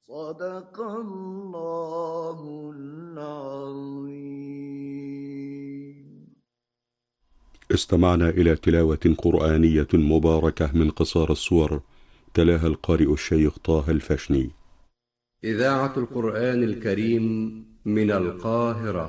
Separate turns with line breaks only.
صدق الله العظيم.
استمعنا إلى تلاوة قرآنية مباركة من قصار السور، تلاها القارئ الشيخ طه الفشني.
إذاعة القرآن الكريم من القاهرة.